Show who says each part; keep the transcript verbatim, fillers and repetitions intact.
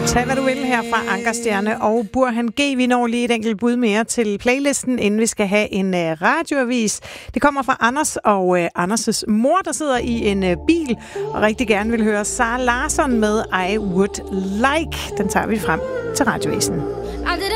Speaker 1: Tag hvad du vil her fra Ankerstjerne og Burhan G. Vi når lige et enkelt bud mere til playlisten, inden vi skal have en uh, radioavis. Det kommer fra Anders og uh, Anders' mor, der sidder i en uh, bil og rigtig gerne vil høre Sara Larsson med I Would Like. Den tager vi frem til radiovisen.